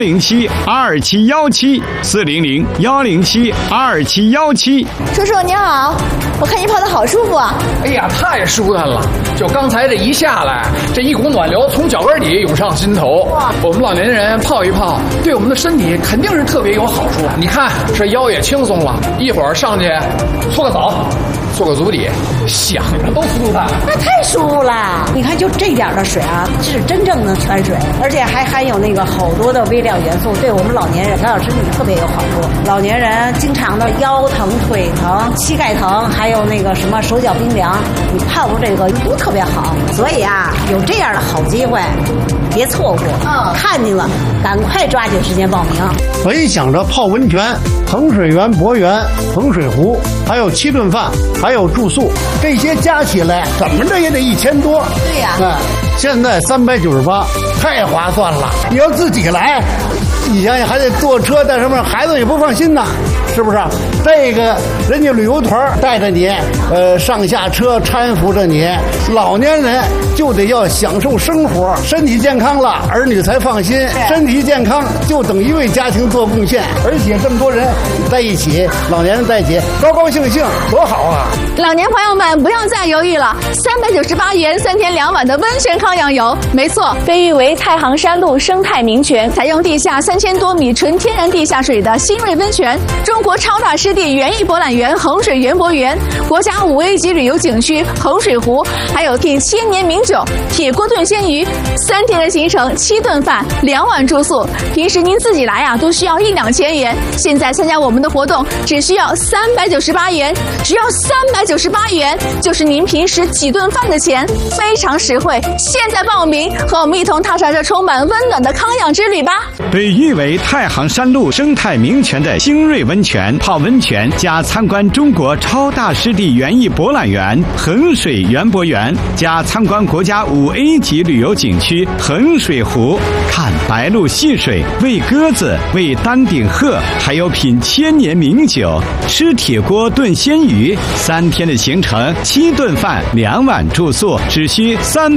072717，400-12717。 叔叔您好，我看您泡的好舒服啊！ 哎呀，太舒坦了！就刚才这一下来，这一股暖流从脚跟底涌上心头。我们老年人泡一泡，对我们的身体肯定是特别有好处。你看这腰也轻松了，一会儿上去搓个澡，做个足底，想着都舒坦。 那太舒服了！ 你看，就这点的水啊，是真正的泉水，而且还含有那个好多的微量元素，对我们老年人调养身体特别有好处。老年人经常的腰疼、腿疼、膝盖疼，还有那个什么手脚冰凉，你泡这个都特别好。所以啊，有这样的好机会，别错过。看见了，赶快抓紧时间报名。 本想着泡温泉，衡水园博园、衡水湖，还有7顿饭，还有住宿，这些加起来怎么着也得1000多。 对呀， 现在398，太划算了。你要自己来，你想想还得坐车带什么，孩子也不放心呐，是不是？这个人家旅游团带着你，上下车搀扶着你，老年人就得要享受生活，身体健康了，儿女才放心。身体健康就等于为家庭做贡献，而且这么多人在一起，老年人在一起，高高兴兴，多好啊！ 老年朋友们不要再犹豫了，398元3天2晚的温泉康养游，没错，被誉为太行山路生态名泉，采用地下3000多米纯天然地下水的新锐温泉，中国超大湿地园艺博览园衡水园博园，国家5A 级旅游景区衡水湖，还有第千年名酒铁锅炖鲜鱼，3天的行程，7顿饭，2晚住宿。平时您自己来啊，都需要1-2千元，现在参加我们的活动，只需要398元，只要398元，就是您平时几顿饭的钱，非常实惠。现在报名，和我们一同踏上这充满温暖的康养之旅吧。 被誉为太行山路生态名泉的新锐温泉，泡温泉加参观中国超大湿地园艺博览园衡水园博园，加参观国家5A 级旅游景区衡水湖，看白鹭戏水，喂鸽子，喂丹顶鹤，还有品千年名酒，吃铁锅炖鲜鱼。3天的行程，7顿饭，2晚住宿，只需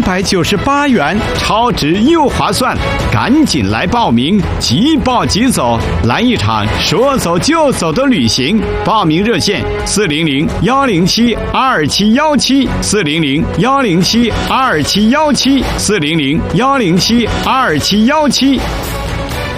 398元，超值又划算，赶紧来报名，即报即走，来一场说走就走的旅行。报名热线：400-107-2717，400-107-2717，400-107-2717。